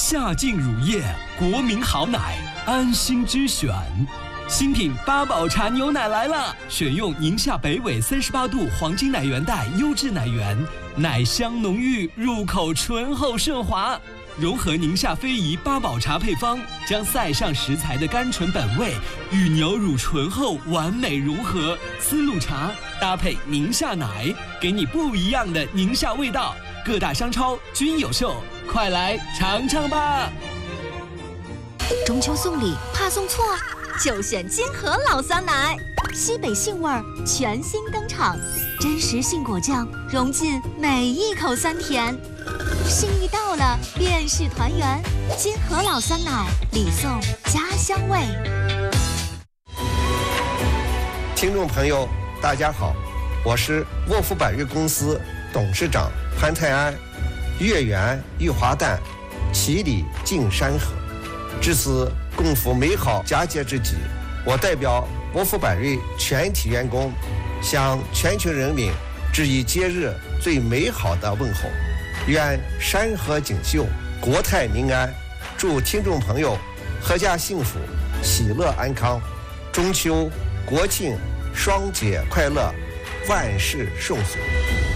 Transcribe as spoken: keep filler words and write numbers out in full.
夏净乳业，国民好奶，安心之选。新品八宝茶牛奶来了，选用宁夏北纬三十八度黄金奶源带优质奶源，奶香浓郁，入口醇厚顺滑。融合宁夏非遗八宝茶配方，将塞上食材的甘醇本味与牛乳醇厚完美融合。丝路茶搭配宁夏奶，给你不一样的宁夏味道。各大商超均有售，快来尝尝吧！ 中秋送礼怕送错，就选金河老酸奶，西北杏味儿全新登场，真实杏果酱融进每一口酸甜。心意到了，便是团圆。金河老酸奶，礼送家乡味。 听众朋友，大家好，我是沃福百瑞公司董事长潘泰安。月圆玉华诞，其礼敬山河。至此共赴美好佳节之际，我代表沃福百瑞全体员工，向全球人民致以节日最美好的问候。愿山河锦绣，国泰民安，祝听众朋友阖家幸福，喜乐安康，中秋国庆双节快乐，万事顺遂。